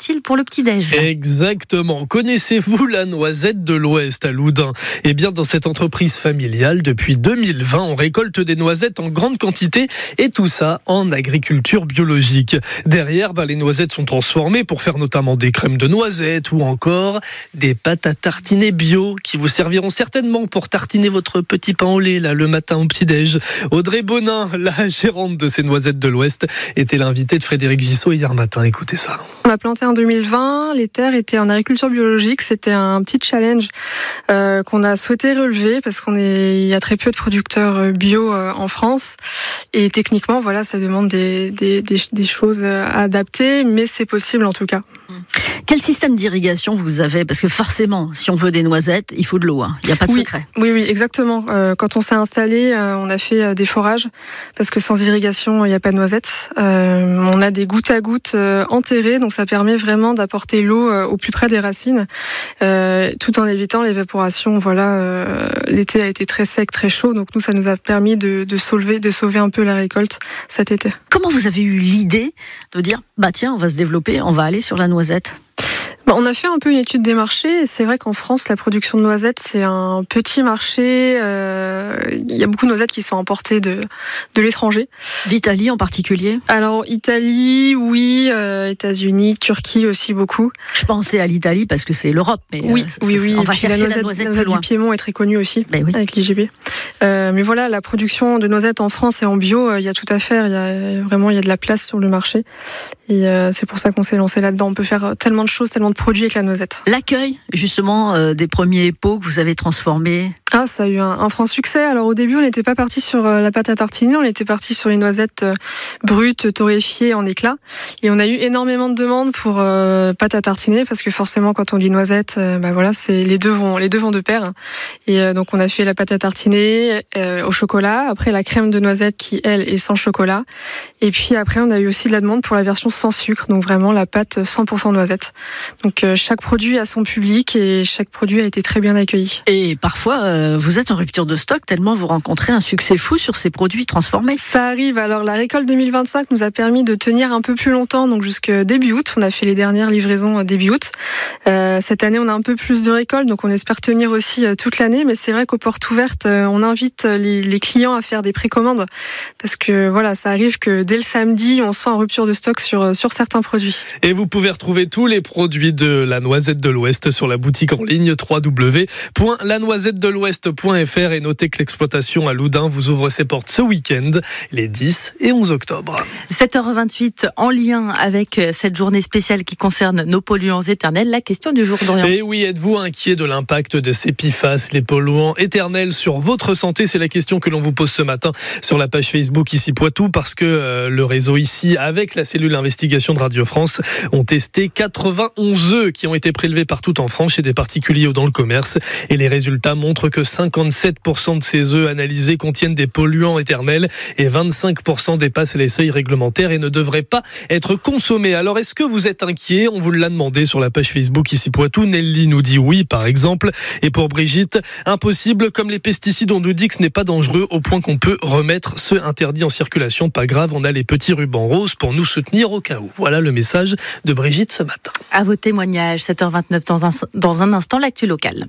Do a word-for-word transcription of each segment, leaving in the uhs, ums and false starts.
utile pour le petit-déj. Exactement. Connaissez-vous la noisette de l'Ouest à Loudun ? Eh bien, dans cette entreprise familiale, depuis deux mille vingt, on récolte des noisettes en grande quantité et tout ça en agriculture biologique. Derrière, bah, les noisettes sont transformées pour faire notamment des crèmes de noisettes ou encore des pâtes à tartiner bio qui vous serviront certainement pour tartiner votre petit pain au lait là, le matin au petit-déj. Audrey Bonin, la gérante de ces noisettes de l'Ouest, était l'invitée de Frédéric Gissot hier matin. Écoutez ça. On a planté en deux mille vingt, les terres étaient en agriculture biologique, c'était un petit challenge euh, qu'on a souhaité relever parce qu'on est, il y a très peu de producteurs bio euh, en France et techniquement voilà ça demande des, des, des, des choses adaptées mais c'est possible en tout cas. Quel système d'irrigation vous avez ? Parce que forcément, si on veut des noisettes, il faut de l'eau. Hein. Il n'y a pas de oui, secret. Oui, oui, exactement. Euh, quand on s'est installé, euh, on a fait euh, des forages parce que sans irrigation, il n'y a pas de noisettes. Euh, on a des gouttes à gouttes euh, enterrées, donc ça permet vraiment d'apporter l'eau euh, au plus près des racines, euh, tout en évitant l'évaporation. Voilà, euh, l'été a été très sec, très chaud, donc nous, ça nous a permis de, de sauver, de sauver un peu la récolte cet été. Comment vous avez eu l'idée de dire, bah tiens, on va se développer, on va aller sur la noisette ? Bah, on a fait un peu une étude des marchés et c'est vrai qu'en France, la production de noisettes, c'est un petit marché. Euh, il y a beaucoup de noisettes qui sont importées de, de l'étranger. D'Italie en particulier ? Alors, Italie, oui, euh, États-Unis, Turquie aussi beaucoup. Je pensais à l'Italie parce que c'est l'Europe. Mais oui, euh, oui, oui. On va chercher la noisette, la noisette, la plus noisette loin. du Piémont est très connue aussi, ben oui. avec l'I G B. Euh, mais voilà, la production de noisettes en France et en bio, il euh, y a tout à faire. Il y a vraiment, il y a de la place sur le marché. Et euh, c'est pour ça qu'on s'est lancé là-dedans. On peut faire tellement de choses, tellement de produits avec la noisette. L'accueil, justement, euh, des premiers pots que vous avez transformés. Ah, ça a eu un, un franc succès. Alors au début, on n'était pas parti sur euh, la pâte à tartiner, on était parti sur les noisettes euh, brutes, torréfiées en éclats. Et on a eu énormément de demandes pour euh, pâte à tartiner parce que forcément, quand on dit noisette, euh, bah voilà, c'est les deux vont les deux vont de pair. Et euh, donc on a fait la pâte à tartiner euh, au chocolat, après la crème de noisette qui elle est sans chocolat. Et puis après, on a eu aussi de la demande pour la version sans sucre, donc vraiment la pâte cent pour cent noisette. Donc euh, chaque produit a son public et chaque produit a été très bien accueilli. Et parfois, euh, vous êtes en rupture de stock tellement vous rencontrez un succès fou sur ces produits transformés. Ça arrive. Alors la récolte deux mille vingt-cinq nous a permis de tenir un peu plus longtemps, donc jusqu'à début août. On a fait les dernières livraisons début août. Euh, cette année, on a un peu plus de récolte, donc on espère tenir aussi toute l'année. Mais c'est vrai qu'aux portes ouvertes, on invite les, les clients à faire des précommandes parce que voilà, ça arrive que dès le samedi, on soit en rupture de stock sur sur certains produits. Et vous pouvez retrouver tous les produits de la noisette de l'Ouest sur la boutique en ligne w w w point la noisette de l'ouest point f r et notez que l'exploitation à Loudun vous ouvre ses portes ce week-end, les dix et onze octobre. sept heures vingt-huit, en lien avec cette journée spéciale qui concerne nos polluants éternels, la question du jour d'Orient. Et oui, êtes-vous inquiet de l'impact de ces P F A S, les polluants éternels, sur votre santé ? C'est la question que l'on vous pose ce matin sur la page Facebook Ici Poitou, parce que euh, le réseau ici, avec la cellule investigation de Radio France, ont testé quatre-vingt-onze œufs qui ont été prélevés partout en France chez des particuliers ou dans le commerce. Et les résultats montrent que cinquante-sept pour cent de ces œufs analysés contiennent des polluants éternels et vingt-cinq pour cent dépassent les seuils réglementaires et ne devraient pas être consommés. Alors, est-ce que vous êtes inquiet ? On vous l'a demandé sur la page Facebook Ici Poitou. Nelly nous dit oui, par exemple. Et pour Brigitte, impossible. Comme les pesticides, on nous dit que ce n'est pas dangereux au point qu'on peut remettre ceux interdits en circulation. Pas grave, on a les petits rubans roses pour nous soutenir au cas où. Voilà le message de Brigitte ce matin. À vos témoignages, sept heures vingt-neuf, dans un, dans un instant, l'actu locale.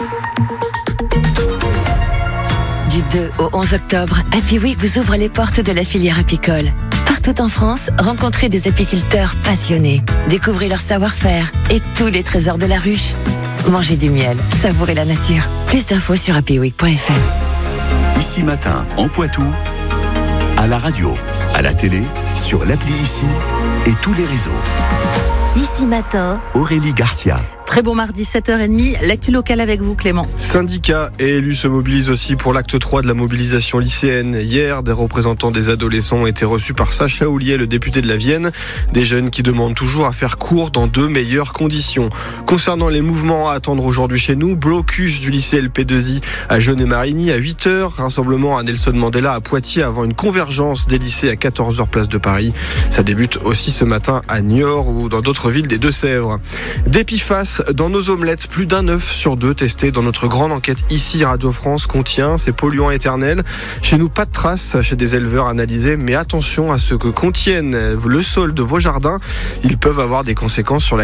Du deux au onze octobre, Happy Week vous ouvre les portes de la filière apicole. Partout en France, rencontrez des apiculteurs passionnés. Découvrez leur savoir-faire et tous les trésors de la ruche. Mangez du miel, savourez la nature. Plus d'infos sur happy week point f r. Ici Matin, en Poitou, à la radio, à la télé, sur l'appli Ici et tous les réseaux. Ici Matin, Aurélie Garcia. Très bon mardi, sept heures trente, l'actu locale avec vous Clément. Syndicats et élus se mobilisent aussi pour l'acte trois de la mobilisation lycéenne. Hier, des représentants des adolescents ont été reçus par Sacha Houlier, le député de la Vienne. Des jeunes qui demandent toujours à faire cours dans de meilleures conditions. Concernant les mouvements à attendre aujourd'hui chez nous, blocus du lycée L P deux I à Jeune-et-Marigny à huit heures, rassemblement à Nelson Mandela à Poitiers avant une convergence des lycées à quatorze heures place de Paris. Ça débute aussi ce matin à Niort ou dans d'autres villes des Deux-Sèvres. Des P F A S dans nos omelettes, plus d'un œuf sur deux testé dans notre grande enquête ici Radio France contient ces polluants éternels. Chez nous, pas de traces chez des éleveurs analysés, mais attention à ce que contiennent le sol de vos jardins. Ils peuvent avoir des conséquences sur la